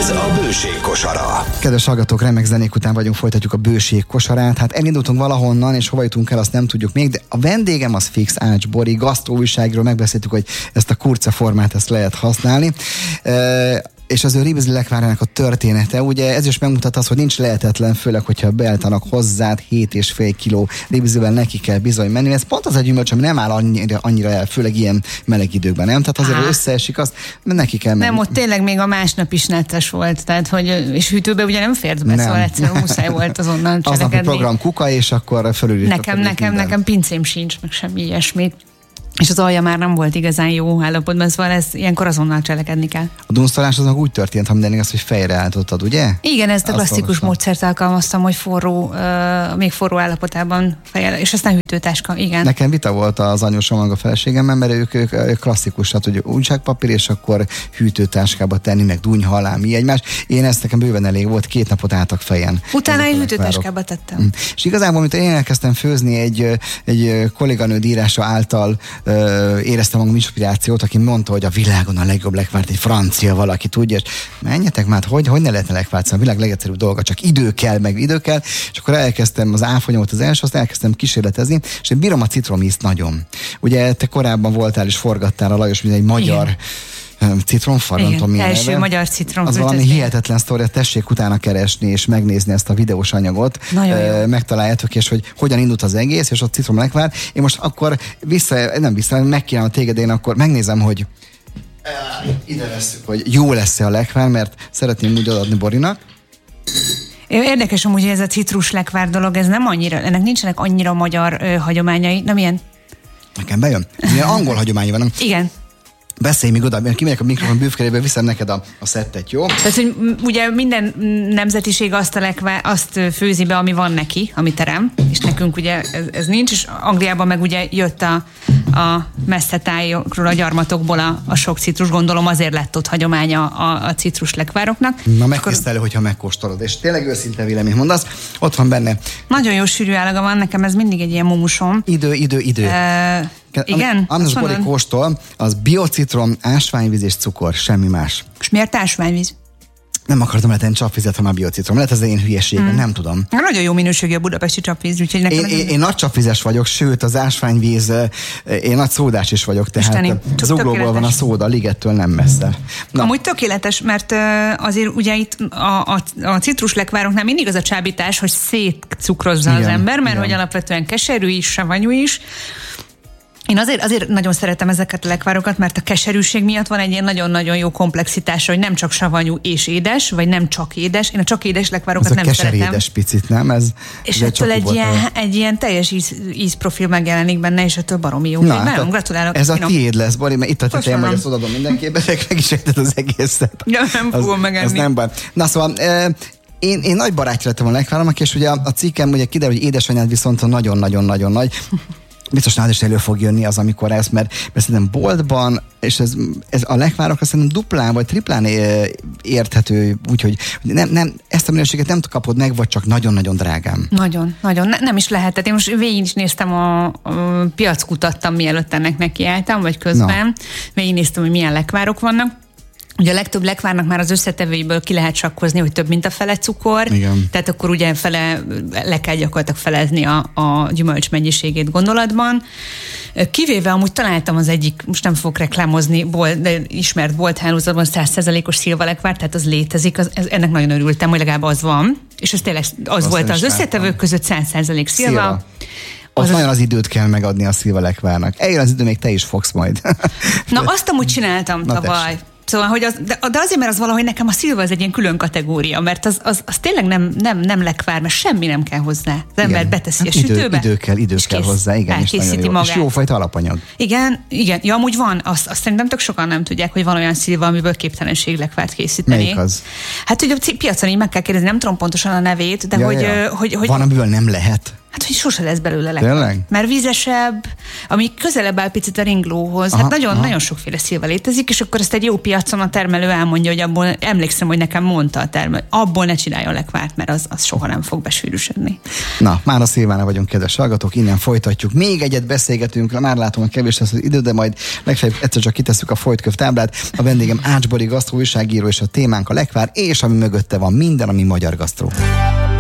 Ez a Bőség kosara. Kedves hallgatók, remek zenék után vagyunk, folytatjuk a Bőség kosarát. Hát elindultunk valahonnan, és hova jutunk el, azt nem tudjuk még, de a vendégem az Fix Ács Bori, gasztróújságról megbeszéltük, hogy ezt a kurca formát ezt lehet használni. És az ő ribizli-lekvárának a története, ugye ez is megmutat az, hogy nincs lehetetlen, főleg, hogyha beállítanak hozzád 7,5 kiló ribizlivel neki kell bizony menni. Ez pont az a gyümölcs, ami nem áll annyira el, főleg ilyen meleg időkben, nem? Tehát azért összeesik, azt neki kell menni. Nem, ott tényleg még a másnap is netes volt, tehát hogy, és hűtőbe ugye nem fért be, szóval egyszerűen muszáj volt azonnal cselekedni. Aznapi program kuka, és akkor fölülírtak. Nekem pincém sincs, meg semmi ilyesmi. És az alja már nem volt igazán jó állapotban, szóval ez ilyenkor azonnal cselekedni kell. A dunsztolás aznak úgy történt, ha mindenki azt, hogy fejre álltottad, ugye? Igen, ezt a klasszikus módszert alkalmaztam, hogy még forró állapotában fejjel, és aztán hűtőtáska, igen. Nekem vita volt az anyósom, a feleségemmel, mert ők klasszikus, tehát hogy újságpapír, és akkor hűtőtáskába tenni, meg dunyha alá, mi egymás. Én ezt nekem bőven elég volt, 2 napot álltak fejen. Utána egy hűtőtáskába tettem. És igazából, amit én elkezdtem főzni, egy kolléganőd írása által éreztem magam inspirációt, aki mondta, hogy a világon a legjobb lekvárt egy francia valaki tudja, és menjetek már, hogy ne lehetne lekvárt, a világ legegyszerűbb dolga, csak idő kell, és akkor elkezdtem az áfonyót az első, azt elkezdtem kísérletezni, és én bírom a citromízt nagyon. Ugye te korábban voltál és forgattál a Lajos, mint egy magyar citromfar, nem tudom milyen első magyar citromfar. Az valami hihetetlen sztori, tessék utána keresni és megnézni ezt a videós anyagot. Megtaláljátok, és hogy hogyan indult az egész, és ott citromlekvár. Én most akkor megkívánom téged, én akkor megnézem, hogy ide vesszük, hogy jó lesz-e a lekvár, mert szeretném úgy adni Borinak. Érdekes amúgy, hogy ez a citruslekvár dolog, ez nem annyira, ennek nincsenek annyira magyar hagyományai, nem ilyen? Nekem bejön. Ilyen angol hagyomány van. Igen. Beszélj még oda, mert kimegyek a mikrofon bűvkerébe, viszem neked a szettet, jó? Tehát, hogy ugye minden nemzetiség azt főzi be, ami van neki, ami terem, és nekünk ugye ez nincs, és Angliában meg ugye jött a messze tájokról, a gyarmatokból a sok citrus, gondolom azért lett ott hagyománya a citruslekvároknak. Na megtisztelő, hogyha megkóstolod, és tényleg őszinte vélemény mondasz, ott van benne. Nagyon jó sűrű állaga van, nekem ez mindig egy ilyen mumusom. Idő. Igen? Amit Bori kóstol, az biocitrom, ásványvíz és cukor, semmi más. És miért ásványvíz? Nem akartam letenni csapvizet, ha már biocitrom. Lehet ez én hülyeségem, nem tudom. Nagyon jó minőségű a budapesti csapvíz, úgyhogy nekem... Én nagy csapvizes vagyok, sőt az ásványvíz, én nagy szódás is vagyok, tehát Zuglóból van a szóda, Ligettől nem messze. Na. Amúgy tökéletes, mert azért ugye itt a citruslekvároknál mindig az a csábítás, hogy szétcukrozza az ember, mert hogy alapvetően keserű is, savanyú is. Én azért nagyon szeretem ezeket a lekvárokat, mert a keserűség miatt van egy ilyen nagyon-nagyon jó komplexitása, hogy nem csak savanyú és édes, vagy nem csak édes. Én a csak édes lekvárokat nem szeretem. Ez a keserédes picit, nem? És ettől egy ilyen teljes ízprofil megjelenik benne, és ettől baromi jó. Nagyon gratulálok. Ez a tiéd lesz, Bori, mert itt a tetején vagy, azt odadom mindenképpen, meg is ejted az egészet. Ja, nem fogom megenni. Ez nem baj. Na szóval... Én nagy barátja lettem a lekváromnak, és ugye a cikkem ugye kiderül, hogy édesanyád viszont nagyon-nagyon-nagyon nagy. Biztos nálad is elő fog jönni az, amikor ez, mert szerintem boltban, és ez a lekvárokra szerintem duplán vagy triplán érthető, úgyhogy nem, ezt a minőséget nem kapod meg, vagy csak nagyon-nagyon drágán. Nagyon. Nem is lehet. Tehát én most végig is néztem, piackutattam, mielőtt ennek nekiálltam, vagy közben. Végig néztem, hogy milyen lekvárok vannak. Ugye a legtöbb lekvárnak már az összetevőiből ki lehet sakkozni, hogy több, mint a fele cukor. Igen. Tehát akkor ugye le kell gyakorlatilag felezni a gyümölcs mennyiségét gondolatban. Kivéve amúgy találtam az egyik, most nem fogok reklámozni, de ismert bolthálózatban 100%-os szilvalekvár, tehát az létezik, ennek nagyon örültem, hogy legalább az van. És ez tényleg az volt az összetevők között 100% szilva. Ott nagyon az időt kell megadni a szilvalekvárnak. Eljön az idő, még te is fogsz majd. Na azt amúgy csináltam tavaly. Szóval, hogy de azért, mert az valahogy nekem a szilva az egy ilyen külön kategória, mert az tényleg nem lekvár, mert semmi nem kell hozzá. Az ember beteszi a sütőbe. Idő kell hozzá, igen, és nagyon jó. És jófajta alapanyag. Igen. Ja, amúgy van, azt szerintem tök sokan nem tudják, hogy van olyan szilva, amiből képtelenség lekvárt készíteni. Melyik az? Hát, hogy a piacon így meg kell kérdezni, nem tudom pontosan a nevét, de hogy van, amiből nem lehet. Hát, hogy sose lesz belőle lekvár. Tényleg? Mert vízesebb, ami közelebb áll picit a ringlóhoz. Hát nagyon sokféle szilva létezik, és akkor ezt egy jó piacon a termelő elmondja, hogy abból, emlékszem, hogy nekem mondta a termelő, abból ne csináljon lekvárt, mert az soha nem fog besűrűsödni. Na, már a szilvánál vagyunk, kedves hallgatók, innen folytatjuk. Még egyet beszélgetünk, már látom, hogy kevés lesz az idő, de majd legfeljebb egyszer csak kitesszük a folytköv táblát. A vendégem Ács Bori gasztró újságíró, és a témánk a lekvár, és ami mögötte van minden, ami magyar gasztró.